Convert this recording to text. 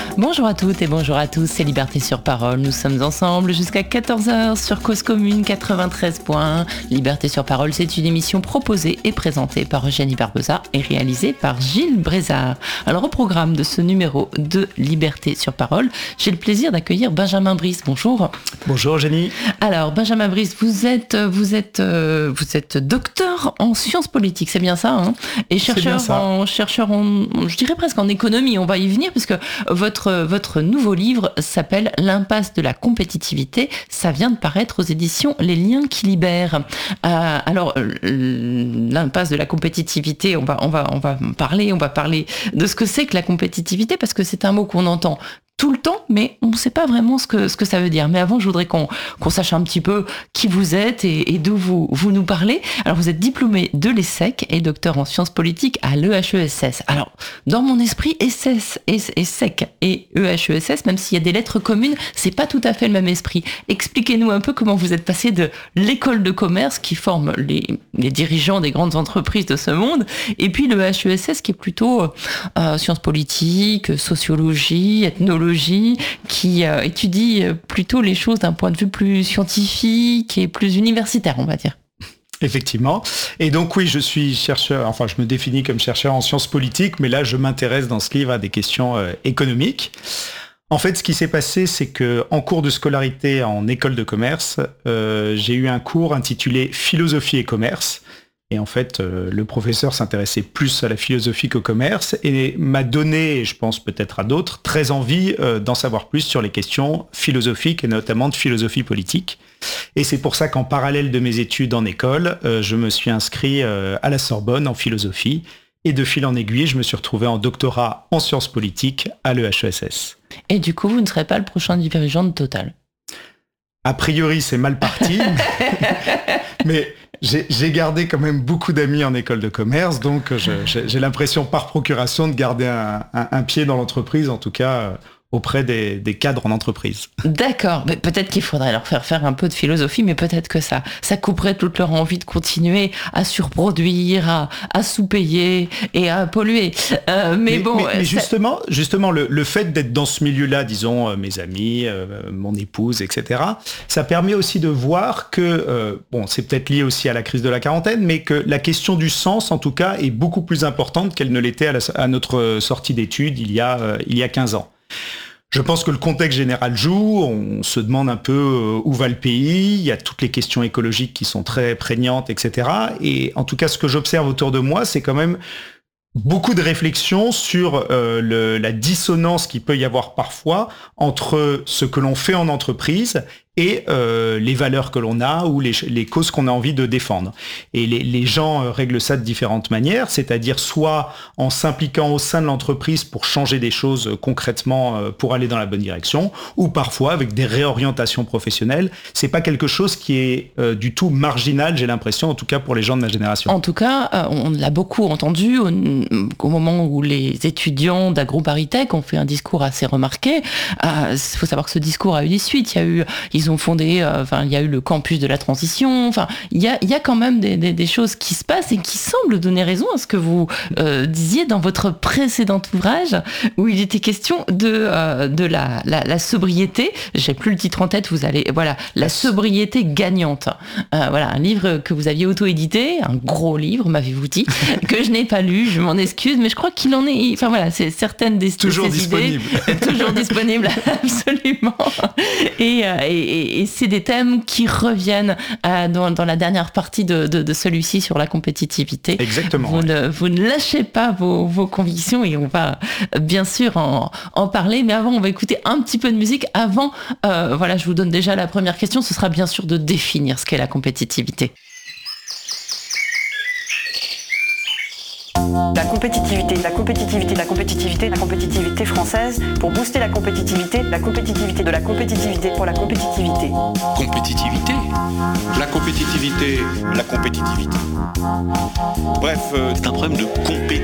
Bonjour à toutes et bonjour à tous, c'est Liberté sur Parole. Nous sommes ensemble jusqu'à 14h sur Cause Commune 93.1. Liberté sur Parole, c'est une émission proposée et présentée par Eugénie Barbosa et réalisée par Gilles Brézard. Alors au programme de ce numéro de Liberté sur Parole, j'ai le plaisir d'accueillir Benjamin Brice. Bonjour. Bonjour Eugénie. Alors Benjamin Brice, vous êtes docteur en sciences politiques, c'est bien ça, hein, et chercheur en, je dirais presque en économie. On va y venir parce que votre nouveau livre s'appelle L'impasse de la compétitivité. Ça vient de paraître aux éditions Les Liens qui libèrent. Alors l'impasse de la compétitivité, on va parler de ce que c'est que la compétitivité, parce que c'est un mot qu'on entend tout le temps, mais on ne sait pas vraiment ce que ça veut dire. Mais avant, je voudrais qu'on sache un petit peu qui vous êtes et d'où vous nous parlez. Alors, vous êtes diplômé de l'ESSEC et docteur en sciences politiques à l'EHESS. Alors, dans mon esprit, ESSEC et EHESS, même s'il y a des lettres communes, c'est pas tout à fait le même esprit. Expliquez-nous un peu comment vous êtes passé de l'école de commerce qui forme les dirigeants des grandes entreprises de ce monde, et puis le HESS qui est plutôt sciences politiques, sociologie, ethnologie, qui étudie plutôt les choses d'un point de vue plus scientifique et plus universitaire, on va dire. Effectivement. Et donc oui, je suis chercheur, enfin je me définis comme chercheur en sciences politiques, mais là je m'intéresse dans ce livre à des questions économiques. En fait, ce qui s'est passé, c'est que en cours de scolarité en école de commerce, j'ai eu un cours intitulé Philosophie et commerce. Et en fait, le professeur s'intéressait plus à la philosophie qu'au commerce et m'a donné, et je pense peut-être à d'autres, très envie d'en savoir plus sur les questions philosophiques et notamment de philosophie politique. Et c'est pour ça qu'en parallèle de mes études en école, je me suis inscrit à la Sorbonne en philosophie. Et de fil en aiguille, je me suis retrouvé en doctorat en sciences politiques à l'EHESS. Et du coup, vous ne serez pas le prochain dirigeant de Total ? A priori, c'est mal parti. Mais j'ai gardé quand même beaucoup d'amis en école de commerce, donc j'ai l'impression par procuration de garder un pied dans l'entreprise, en tout cas auprès des cadres en entreprise. D'accord, mais peut-être qu'il faudrait leur faire un peu de philosophie, mais peut-être que ça couperait toute leur envie de continuer à surproduire, à sous-payer et à polluer. Mais justement, le fait d'être dans ce milieu-là, disons mes amis, mon épouse, etc., ça permet aussi de voir que, c'est peut-être lié aussi à la crise de la quarantaine, mais que la question du sens, en tout cas, est beaucoup plus importante qu'elle ne l'était à notre sortie d'études il y a 15 ans. Je pense que le contexte général joue, on se demande un peu où va le pays, il y a toutes les questions écologiques qui sont très prégnantes, etc. Et en tout cas, ce que j'observe autour de moi, c'est quand même beaucoup de réflexions sur la dissonance qu'il peut y avoir parfois entre ce que l'on fait en entreprise et les valeurs que l'on a ou les causes qu'on a envie de défendre. Et les gens règlent ça de différentes manières, c'est-à-dire soit en s'impliquant au sein de l'entreprise pour changer des choses concrètement pour aller dans la bonne direction, ou parfois avec des réorientations professionnelles. C'est pas quelque chose qui est du tout marginal, j'ai l'impression, en tout cas pour les gens de ma génération. En tout cas, on l'a beaucoup entendu au moment où les étudiants d'AgroParisTech ont fait un discours assez remarqué. Il faut savoir que ce discours a eu des suites. Ils ont fondé, il y a eu le campus de la transition. Enfin, il y a quand même des choses qui se passent et qui semblent donner raison à ce que vous disiez dans votre précédent ouvrage, où il était question de la sobriété. J'ai plus le titre en tête. La sobriété gagnante. Un livre que vous aviez auto-édité, un gros livre, m'avez-vous dit, que je n'ai pas lu. Je m'en excuse, mais je crois qu'il en est. Enfin voilà, c'est certaines des toujours de ces disponible. Idées, toujours disponible, absolument. Et c'est des thèmes qui reviennent dans la dernière partie de celui-ci sur la compétitivité. Exactement. Vous ne lâchez pas vos convictions et on va bien sûr en parler. Mais avant, on va écouter un petit peu de musique. Avant, je vous donne déjà la première question. Ce sera bien sûr de définir ce qu'est la compétitivité. La compétitivité française pour booster la compétitivité de la compétitivité pour la compétitivité. Compétitivité ? La compétitivité. Bref, c'est un problème de compétitivité.